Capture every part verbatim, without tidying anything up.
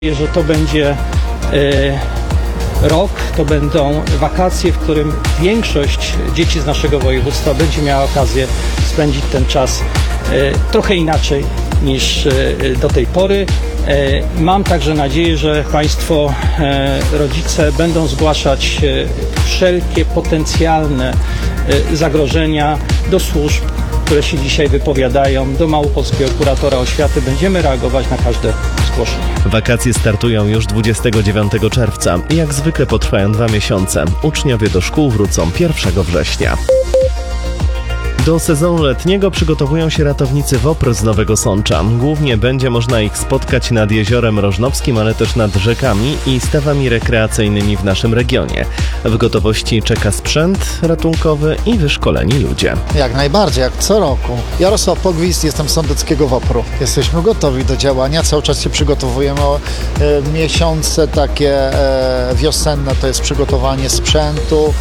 Że to będzie e, rok, to będą wakacje, w którym większość dzieci z naszego województwa będzie miała okazję spędzić ten czas e, trochę inaczej niż e, do tej pory. E, mam także nadzieję, że Państwo e, rodzice będą zgłaszać e, wszelkie potencjalne e, zagrożenia do służb, które się dzisiaj wypowiadają, do Małopolskiego Kuratora Oświaty. Będziemy reagować na każde zgłoszenie. Wakacje startują już dwudziestego dziewiątego czerwca i jak zwykle potrwają dwa miesiące. Uczniowie do szkół wrócą pierwszego września. Do sezonu letniego przygotowują się ratownicy WOPR z Nowego Sącza. Głównie będzie można ich spotkać nad Jeziorem Rożnowskim, ale też nad rzekami i stawami rekreacyjnymi w naszym regionie. W gotowości czeka sprzęt ratunkowy i wyszkoleni ludzie. Jak najbardziej, jak co roku. Jarosław Pogwizd, jestem z Sądeckiego WOPR-u. Jesteśmy gotowi do działania, cały czas się przygotowujemy. E, miesiące takie e, wiosenne to jest przygotowanie sprzętu,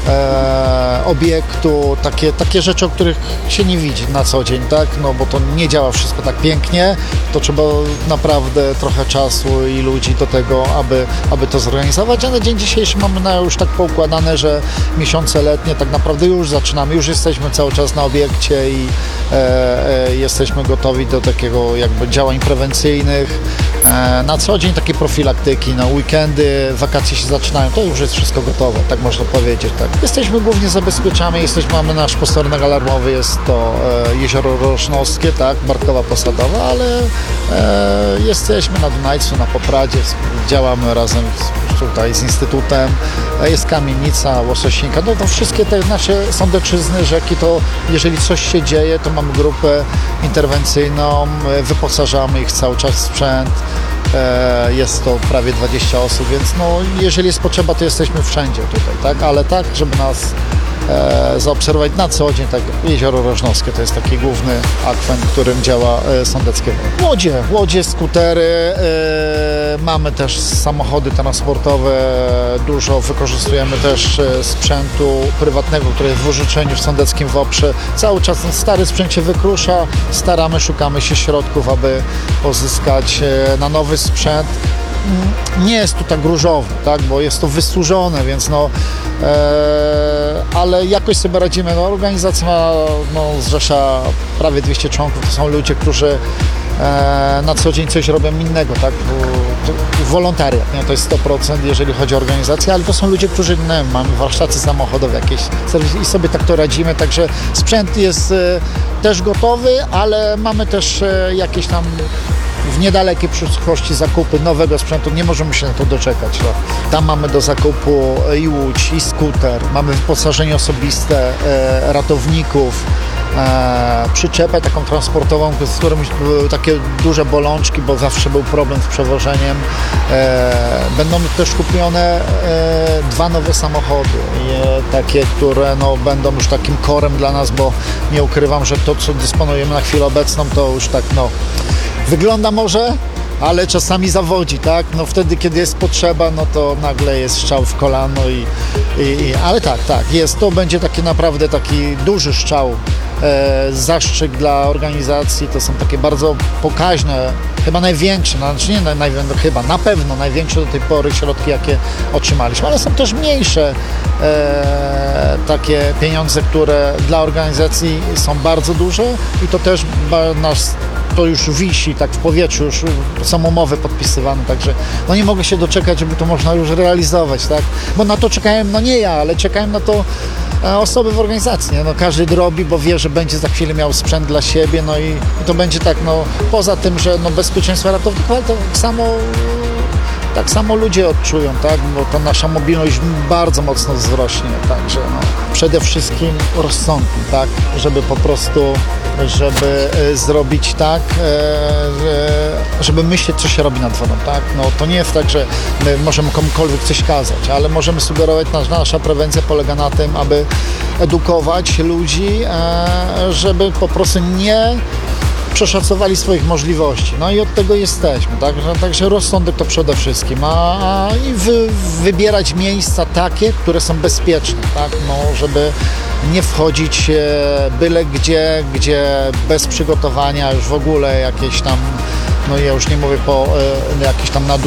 e, obiektu, takie, takie rzeczy, o których się nie widzi na co dzień, tak? No bo to nie działa wszystko tak pięknie, to trzeba naprawdę trochę czasu i ludzi do tego, aby, aby to zorganizować, a na dzień dzisiejszy mamy na już tak poukładane, że miesiące letnie tak naprawdę już zaczynamy, już jesteśmy cały czas na obiekcie i e, e, jesteśmy gotowi do takiego jakby działań prewencyjnych. E, na co dzień takie profilaktyki, no weekendy, wakacje się zaczynają, to już jest wszystko gotowe, tak można powiedzieć, tak. Jesteśmy głównie zabezpieczamy, jesteśmy, mamy nasz posterunek alarmowy, jest to e, Jezioro Rożnowskie, tak, Bartkowa Posadowa, ale e, jesteśmy na Dunajcu, na Popradzie, działamy razem z, tutaj z Instytutem, e, jest Kamienica, Łososinka, no to wszystkie te nasze sądeczyzny, rzeki, to jeżeli coś się dzieje, to mamy grupę interwencyjną, e, wyposażamy ich cały czas w sprzęt, e, jest to prawie dwadzieścia osób, więc no, jeżeli jest potrzeba, to jesteśmy wszędzie tutaj, tak, ale tak, żeby nas E, zaobserwować na co dzień, tak, Jezioro Rożnowskie to jest taki główny akwen, którym działa e, Sądeckie. Łodzie, łodzie, skutery, e, mamy też samochody transportowe, dużo wykorzystujemy też e, sprzętu prywatnego, który jest w użyczeniu w Sądeckim WOPR-ze. Cały czas ten stary sprzęt się wykrusza, staramy, szukamy się środków, aby pozyskać e, na nowy sprzęt. Nie jest to tak różowo, tak, bo jest to wysłużone, więc no, e, ale jakoś sobie radzimy. No, organizacja ma, no, zrzesza prawie dwieście członków, to są ludzie, którzy e, na co dzień coś robią innego, tak, wolontariat, nie? To jest sto procent, jeżeli chodzi o organizację, ale to są ludzie, którzy, nie wiem, mamy warsztaty samochodowe jakieś i sobie tak to radzimy, także sprzęt jest e, też gotowy, ale mamy też e, jakieś tam w niedalekiej przyszłości zakupy nowego sprzętu, nie możemy się na to doczekać. No. Tam mamy do zakupu i łódź, i skuter, mamy wyposażenie osobiste e, ratowników, e, przyczepę taką transportową, z którą były takie duże bolączki, bo zawsze był problem z przewożeniem. E, będą też kupione e, dwa nowe samochody, e, takie, które no, będą już takim korem dla nas, bo nie ukrywam, że to, co dysponujemy na chwilę obecną, to już tak, no, wygląda może, ale czasami zawodzi, tak? No wtedy, kiedy jest potrzeba, no to nagle jest strzał w kolano i, i, i ale tak, tak, jest, to będzie taki naprawdę taki duży strzał, e, zastrzyk dla organizacji, to są takie bardzo pokaźne, chyba największe, no, znaczy nie naj, naj, chyba, na pewno największe do tej pory środki, jakie otrzymaliśmy, ale są też mniejsze e, takie pieniądze, które dla organizacji są bardzo duże i to też ba, nas to już wisi tak w powietrzu, już są umowy podpisywane, także no nie mogę się doczekać, żeby to można już realizować, tak? Bo na to czekałem, no nie ja, ale czekałem na to e, osoby w organizacji, nie? No każdy robi, bo wie, że będzie za chwilę miał sprzęt dla siebie, no i, i to będzie tak, no poza tym, że no bezpieczeństwo ratowników, ale to tak samo tak samo ludzie odczują, tak? Bo to nasza mobilność bardzo mocno wzrośnie, także no, przede wszystkim rozsądnie, tak? Żeby po prostu, żeby e, zrobić tak, e, żeby myśleć, co się robi nad wodą, tak? No to nie jest tak, że my możemy komukolwiek coś kazać, ale możemy sugerować, nasza prewencja polega na tym, aby edukować ludzi, e, żeby po prostu nie przeszacowali swoich możliwości. No i od tego jesteśmy, tak? Także rozsądek to przede wszystkim, a, a i wy, wybierać miejsca takie, które są bezpieczne, tak? No, żeby nie wchodzić e, byle gdzie, gdzie bez przygotowania już w ogóle jakieś tam, no ja już nie mówię po e, jakieś tam nadużycia,